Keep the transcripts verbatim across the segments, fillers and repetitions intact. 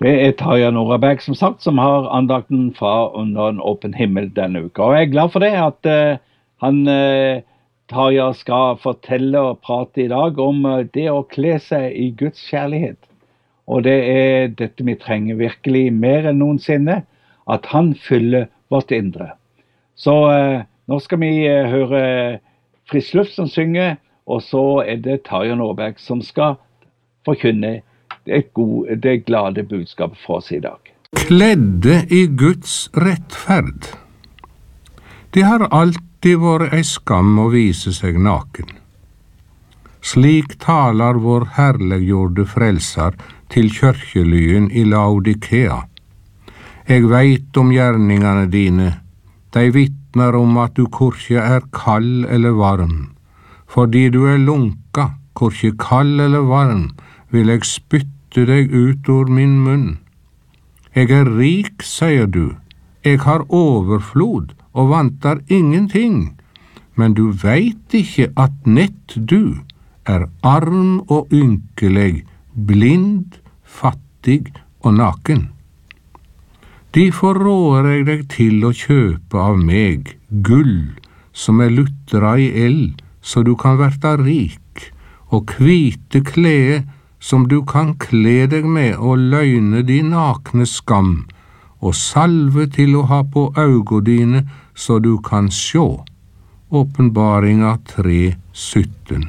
Det er Tarja Norabæk, som sagt, som har andakten fra Under en åpen himmel denne uka. Og jeg er glad for det, at uh, han, uh, Tarja, skal fortelle og prate i dag om uh, det å kle seg i Guds kjærlighet. Og det er dette vi trenger virkelig mer enn noensinne, at han fyller vårt indre. Så uh, nå skal vi uh, høre Frisk Luft som synger, og så er det Tarja Norabæk som skal forkynne det, gode, det glade budskapet for oss i dag. Kledde i Guds rettferd. Det har alltid vært ei skam å vise seg naken. Slik talar vår herliggjorde frelser til kyrkjelyen i Laodikea. Jeg veit om gjerningane dine, de vitnar om at du korkje er kald eller varm. Fordi du er lunka, korkje kald eller varm, vil jeg spytte deg ut ur min munn. Jeg er rik, sier du, jeg har overflod og vantar ingenting, men du veit ikke at nett du er arm og ynkelig, blind, fattig og naken. Derfor råder jeg deg til å kjøpe av meg gull som er lutra i eld, så du kan verta rik, og hvite klede som du kan kle deg med og løgne din nakne skam, og salve til å ha på augo dine, så du kan sjå. Åpenbaringa tre sytten.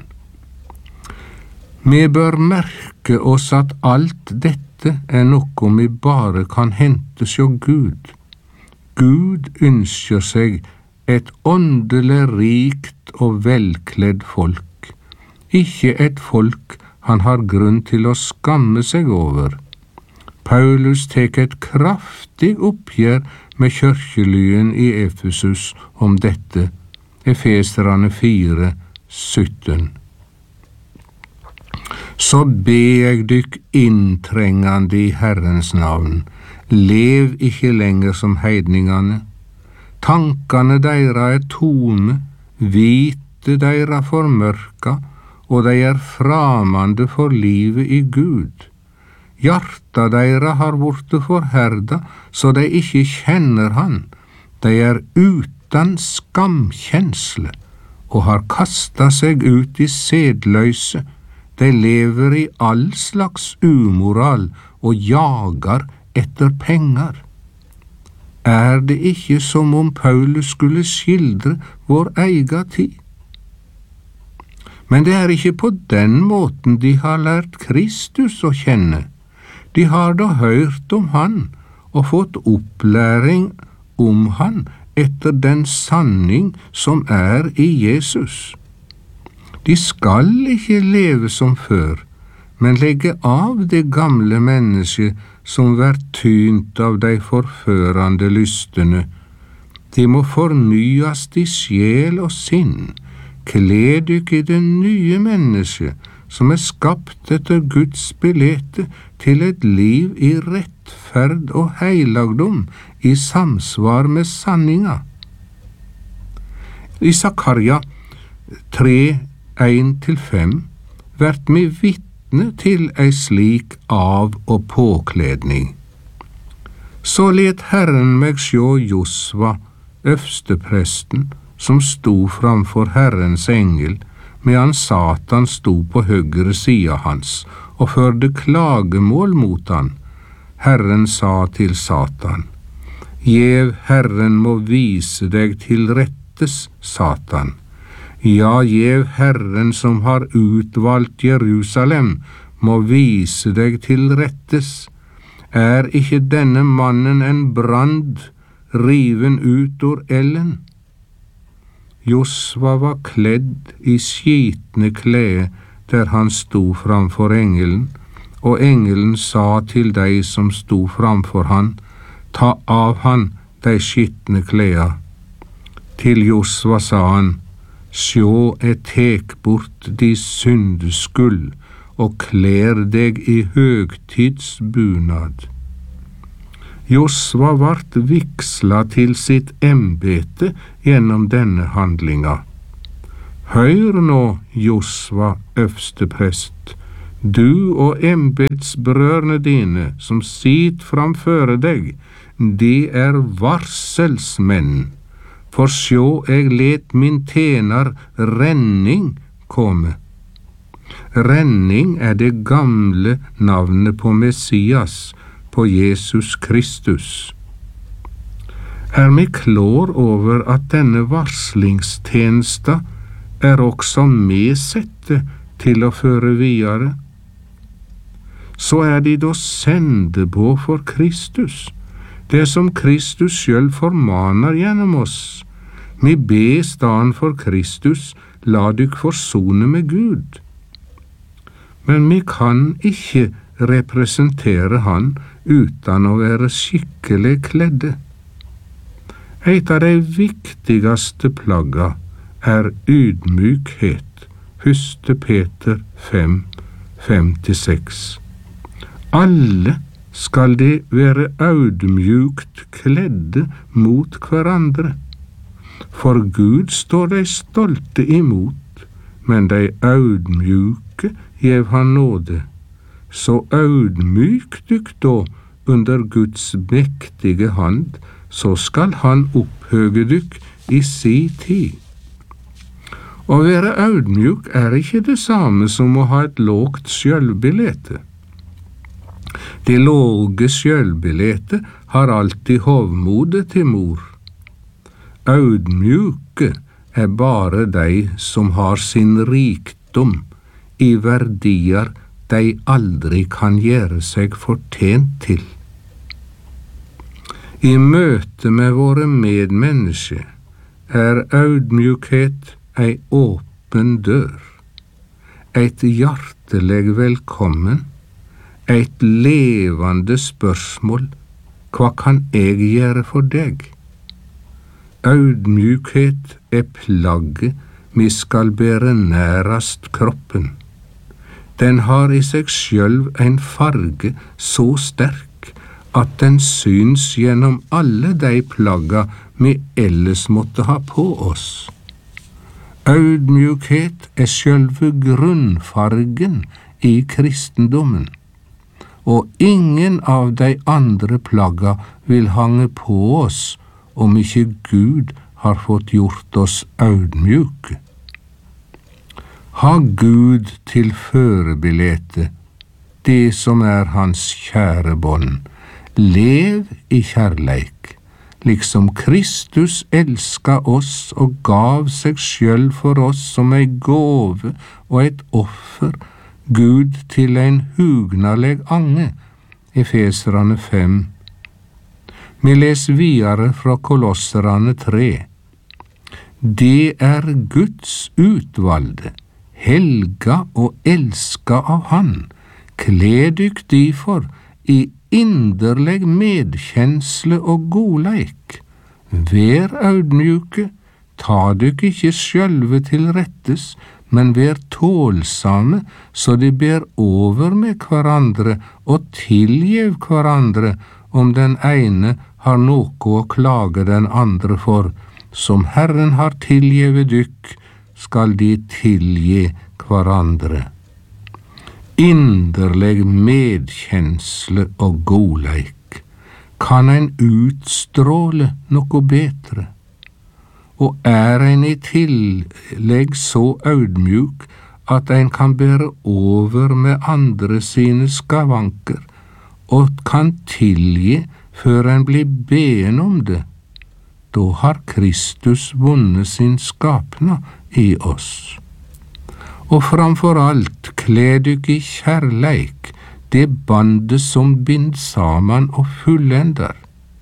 Vi bør merke oss at alt dette er noe vi bare kan hente sjå Gud. Gud ønsker seg et åndelig rikt og velkledd folk, ikke et folk han har grunn til å skamme seg over. Paulus tek et kraftig oppgjør med kyrkjelyen i Efesus om dette, Efeserane fire sytten. Så ber jeg dykk inntrengande i Herrens navn, lev ikke lenger som heidningane. Tankane deira er tome, vite deira formørka, og de er framande for livet i Gud. Hjarta deira har vorte forherda, så de ikke kjenner han. De er utan skamkjensle, og har kasta seg ut i sedløse. De lever i all slags umoral, og jagar etter penger. Er det ikke som om Paulus skulle skildre vår egen tid? Men det er ikke på den måten de har lært Kristus å kjenne. De har da hørt om han og fått opplæring om han etter den sanning som er i Jesus. De skal ikke leve som før, men legge av det gamle mennesket som vert tynt av de forførende lystene. De må fornyas i sjel og sinn. Kle dykk i det nye mennesket, som er skapt etter Guds bilete til et liv i rettferd og heilagdom, i samsvar med sanninga. I Sakarja tre en til fem vert vi vitne til ei slik av- og påkledning. Så let Herren meg sjå Josva, øvstepresten, som sto framfor Herrens engel, medan Satan sto på høyre sida hans, og førde klagemål mot han. Herren sa til Satan, «Gjev Herren må vise deg til rettes, Satan. Ja, gjev Herren som har utvalgt Jerusalem, må vise deg til rettes. Er ikke denne mannen en brand, riven ut ur ellen?» Josva var kledd i skitne klede der han sto framfor engelen, og engelen sa til de som sto framfor han, «Ta av han de skitne kleda.» Til Josva sa han, «Sjå, jeg tek bort de syndeskull, og klær deg i høgtidsbunad.» Josva vart vigsla til sitt embete gjennom denne handlinga. Hør nå, Josva, øvsteprest, Du og embetsbrødrene dine, som sit framføre deg, de er varselsmenn. For sjå, jeg let min tjener Renning komme. Renning er det gamle navnet på Messias, på Jesus Kristus. Er vi klår over at denne varslingstjenesta er også medsette til å føre videre? Så er de da sende på for Kristus, det som Kristus selv formaner gjennom oss. Vi ber staden for Kristus, la dykk forsone med Gud. Men vi kan ikke representere han uten å være skikkelig kledde. Et av de viktigste plagga er ydmykhet, første Peter fem, fem til seks. Alle skal de være audmjukt kledde mot hverandre. For Gud står de stolte imot, men de audmjuke gjev han nåde. Så audmyk dykk da under Guds mektige hand, så skal han opphøge dykk i si tid. Å være audmjuk er ikke det samme som å ha et lågt sjølvbilete. Det låge sjølvbilete har alltid hovmodet til mor. Audmjuke er bare de som har sin rikdom i verdier de aldri kan gjøre seg fortjent til. I møte med våre medmennesker er audmjukhet ei åpen dør, et hjertelig velkommen, et levende spørsmål: hva kan jeg gjøre for deg? Audmjukhet er plagget vi skal bære nærast kroppen. Den har i seg selv en farge så sterk at den syns gjennom alle de plagga vi ellers måtte ha på oss. Audmjukhet er selve grunnfargen i kristendommen, og ingen av de andre plagga vil hange på oss om ikke Gud har fått gjort oss audmjuke. Ha Gud til førebilete, det som er hans kjære bånd. Lev i kjærleik, liksom Kristus elska oss og gav seg sjøl for oss som ei gåve og et offer, Gud til en hugnaleg ange. Efeserane fem. Vi les videre fra Kolosserne tre. Det er Guds utvalgte, helga og elska av Han. Kle dykk derfor i inderleg medkjensle og godleik. Vær audmjuke, ta dykk ikke sjølve til rettes, men vær tålsame, så de ber over med hverandre og tilgjev hverandre om den ene har noe å klage den andre for. Som Herren har tilgjevet dykk, skal de tilgi hverandre. Inderlig medkjensle og godleik. Kan en utstråle noe bedre? Og er en i tillegg så audmjuk at en kan bære over med andre sine skavanker, og kan tilgi før en blir been om det, da har Kristus vunnet sin skapna i oss. Og framfor alt, kle dykk i kjærleik, det bandet som bind saman og fullender.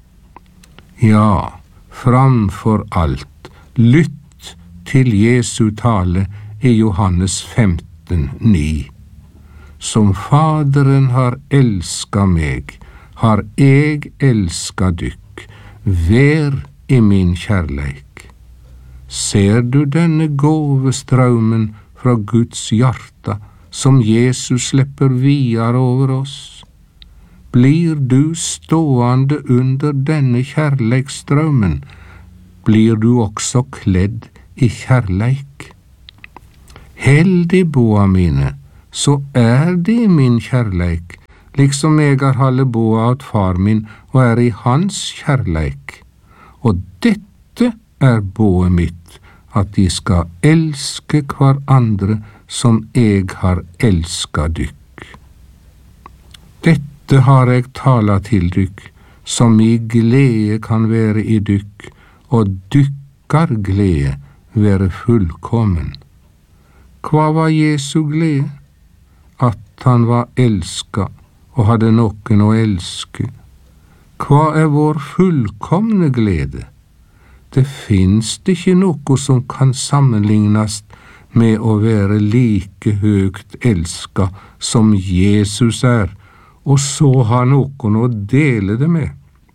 Ja, framfor alt, lytt til Jesu tale i Johannes femten, ni. Som Faderen har elska meg, har jeg elska dykk. Vær i min kjærleik. Ser du denne gåvestraumen fra Guds hjarta som Jesus slipper videre over oss? Blir du stående under denne kjærleikstraumen, blir du også kledd i kjærleik. Held i boa mine, så er det min kjærleik, liksom eg har halde boa åt far min og er i hans kjærleik. Og dette er boet mitt, at de skal elske hver andre som eg har elska dykk. Dette har eg tala til dykk, som i glede kan være i dykk, og dykkar glede være fullkommen. Hva var Jesu glede? At han var elska og hadde noen å elske. Hva er vår fullkomne glede? Det finnes ikke noe som kan sammenlignes med å være like høgt elska som Jesus er, og så ha noen å dele det med.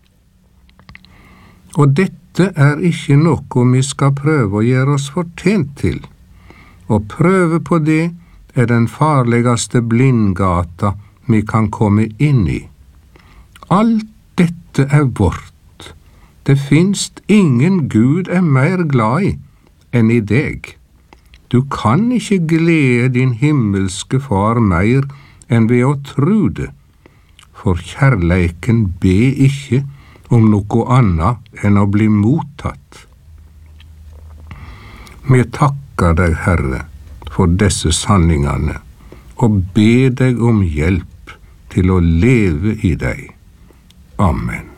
Og dette er ikke noe vi skal prøve å gjøre oss fortjent til. Å prøve på det er den farligste blindgata vi kan komme inn i. Alt dette er vårt. Det finst ingen Gud er mer glad i enn i deg. Du kan ikke glede din himmelske far mer enn ved å tro det, for kjærleiken be ikke om noe annet enn å bli mottatt. Vi takker deg, Herre, for disse sanningene, og be deg om hjelp til å leve i deg. Amen.